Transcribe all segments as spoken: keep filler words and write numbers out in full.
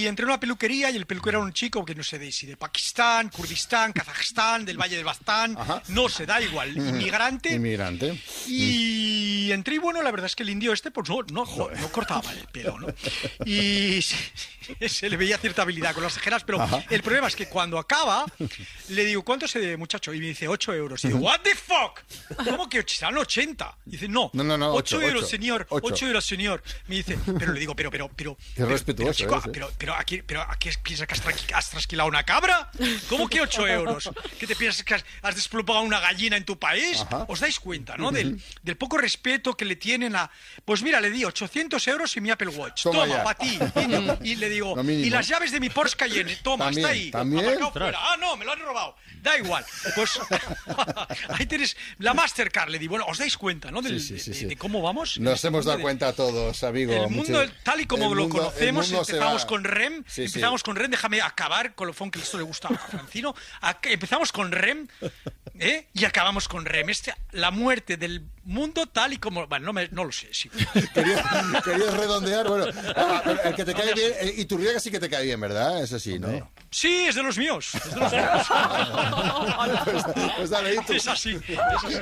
Y entré en una peluquería y el peluquero era un chico que no sé de si de Pakistán, Kurdistán, Kazajstán, del Valle del Bastán, Ajá. no se da igual, inmigrante. Inmigrante. Y entré y bueno, la verdad es que el indio este pues no, no, no, no cortaba el pelo, ¿no? Y se, se le veía cierta habilidad con las tijeras, pero Ajá. el problema es que cuando acaba, le digo, ¿cuánto se debe, muchacho? Y me dice, ocho euros. Y digo, ¿what the fuck? ¿Cómo que serán ochenta? Y dice, no, no, no, no ocho euros, ocho, señor, ocho. ocho euros, señor. Me dice, pero le digo, pero, pero, pero... Qué pero, respetuoso pero, chico, es, ¿eh? pero, pero, aquí, pero aquí piensas que has, tra- has trasquilado una cabra. ¿Cómo que ocho euros? ¿Qué te piensas que has, has desplomado una gallina en tu país? Ajá. ¿Os dais cuenta, no? Del, del poco respeto que le tienen a... Pues mira, le di ochocientos euros y mi Apple Watch. Toma, toma para ti. Y, y le digo, y las llaves de mi Porsche Cayenne. Toma, ¿También? está ahí. ¿También? Fuera. Ah, no, me lo han robado. Da igual. Pues ahí tienes la Mastercard. Le di, bueno, ¿os dais cuenta, no? Del, sí, sí, sí, de, sí. de cómo vamos. Nos este hemos dado de, cuenta todos, amigo. El mundo, mucho... tal y como el lo mundo, conocemos, empezamos va... con REM. Sí, empezamos sí. con REM. Déjame acabar, colofón, que esto le gusta a Francino. Ac- empezamos con REM ¿eh? y acabamos con REM. Este, la muerte del mundo tal y como... Bueno, no, me, no lo sé, sí. Querías, querías redondear, bueno, el que te cae bien, eh, Iturriaga sí que te cae bien, ¿verdad? Es así, ¿no? Sí, es de los míos. Es de los míos. pues, pues dale, Itu. Es así, es así.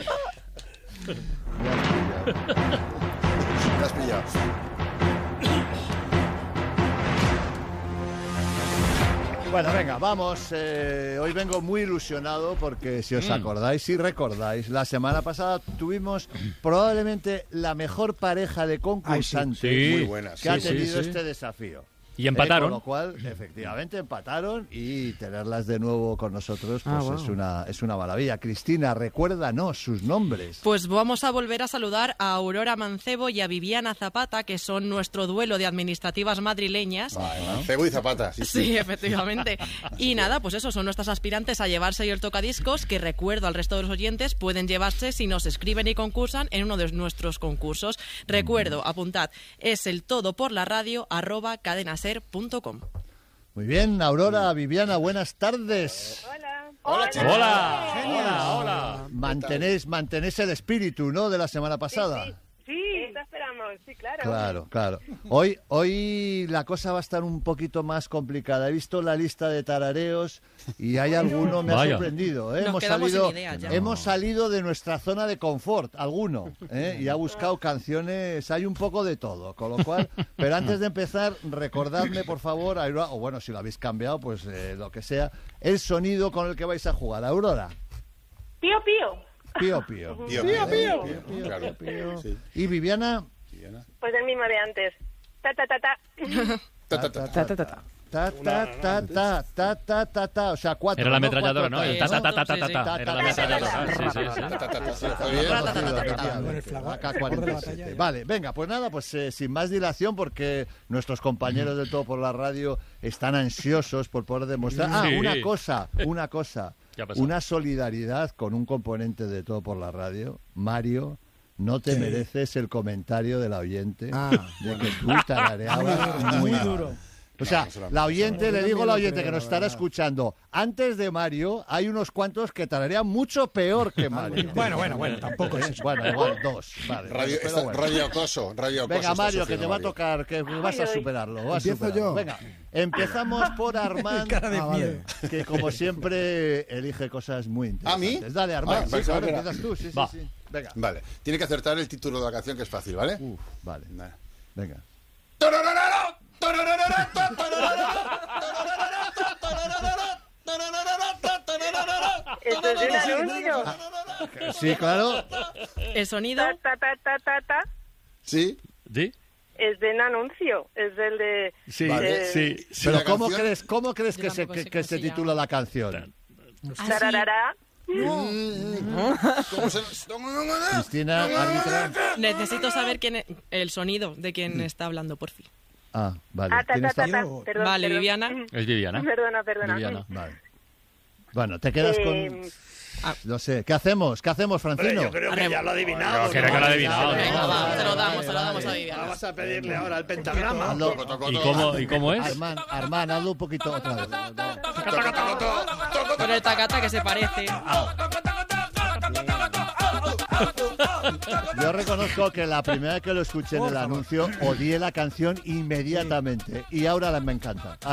Me has pillado. Bueno, venga, vamos. Eh, hoy vengo muy ilusionado porque, si os acordáis, si recordáis, la semana pasada tuvimos probablemente la mejor pareja de concursantes Ay, sí. Muy buenas. que ha Sí, tenido sí, este desafío. Y empataron. Eh, con lo cual, efectivamente, empataron y tenerlas de nuevo con nosotros pues Ah, wow. es una es una maravilla. Cristina, recuérdanos sus nombres. Pues vamos a volver a saludar a Aurora Mancebo y a Viviana Zapata, que son nuestro duelo de administrativas madrileñas. Vale, Mancebo y Zapata. Sí, sí. Sí, efectivamente. Y nada, pues eso, son nuestras aspirantes a llevarse el tocadiscos, que recuerdo al resto de los oyentes, pueden llevarse si nos escriben y concursan en uno de nuestros concursos. Recuerdo, apuntad, es el todo por la radio arroba cadenaser punto com. Muy bien, Aurora, Viviana, buenas tardes. Hola. Hola, chicos. Hola, hola, hola. Mantenéis, mantenéis el espíritu, ¿no?, de la semana pasada. Sí, sí. Sí, eso esperamos, sí, claro. Claro, claro. Hoy, hoy la cosa va a estar un poquito más complicada. He visto la lista de tarareos y hay alguno, me ha Vaya. sorprendido. ¿eh? Nos Hemos quedamos salido, sin ideas ya. hemos salido de nuestra zona de confort, alguno, ¿eh? y ha buscado canciones, hay un poco de todo, con lo cual, pero antes de empezar, recordadme, por favor, Aurora, o bueno, si lo habéis cambiado, pues eh, lo que sea, el sonido con el que vais a jugar. Aurora. Pío, pío. Pío, pío. Pío, Pío, pío. pío, pío, Claro. pío. Sí. Y Viviana. Pues el mismo de antes. Ta, ta, ta, ta. Ta, ta, ta. Ta, ta, ta, ta. Ta, ta, ta, ta, ta, ta, ta, ta, o sea, cuatro. Era la ¿no? ametralladora, Cuatro ¿no? El ta, ta, ta, ta, ta, ta, ta. Era la ametralladora. Sí, sí, sí. Ta, ta, ta, ta. ¿Está bien? Con el flago- A K cuarenta y siete. Vale, venga, pues nada, pues eh, sin más dilación, porque nuestros compañeros de Todo por la Radio están ansiosos por poder demostrar. Ah, Sí. una cosa, una cosa. ¿Qué ha pasado? Una solidaridad con un componente de Todo por la Radio. Mario, no te mereces el comentario de la oyente de que tú tarareabas muy duro. O sea, la oyente, le digo a la oyente que nos estará escuchando, antes de Mario hay unos cuantos que tararean mucho peor que Mario. Bueno, bueno, bueno, tampoco es eso. Bueno, igual dos. Vale, Radio, pero está, bueno. radio acoso, radio acoso. Venga, está Mario, que sufriendo te va a Mario. tocar, que vas a ay. superarlo. Vas a Empiezo superarlo. yo. Venga, empezamos por Armand, Cara de Ah, miedo. vale. que como siempre elige cosas muy ¿A mí? interesantes. Dale, Armand. Ah, sí, pensaba claro, que era- empiezas tú. Sí, sí, Va. sí. Venga. Vale, tiene que acertar el título de la canción, que es fácil, ¿vale? Uf, vale. Vale. Venga. Esto es un anuncio. Sí, claro. El sonido, Ta, ta, ta, ta, ta, ta. ¿Sí? ¿Sí? Es de un anuncio. Es del de... Sí, Vale. sí. Si Pero la ¿cómo canción- crees, cómo crees Yo que se, tampoco que, sé que cómo se se titula llama. la canción? Tararara. ¿Cómo se...? Cristina, árbitra. necesito saber quién es, el sonido de quién está hablando, por fin. Ah, vale. Ah, ta, ¿Quién ta, está? ta, ta. Tío. Perdón, Vale, perdón. Viviana. Es Viviana. Perdona, perdona. Viviana. Vale. Bueno, te quedas con... Eh, No sé, ¿qué hacemos? ¿Qué hacemos, Francino? Creo que ya lo ha adivinado. Yo creo que lo ha adivinado, ¿no? Venga, va, se lo damos, vale, se lo damos vale. a Viviana. Vamos a pedirle ahora el pentagrama. Hazlo- ¿Y cómo, ¿Y cómo es? Armand, Armand, hazlo un poquito otra vez. Con el tacata que se parece. Yo reconozco que la primera vez que lo escuché en el anuncio odié la canción inmediatamente y ahora la me encanta.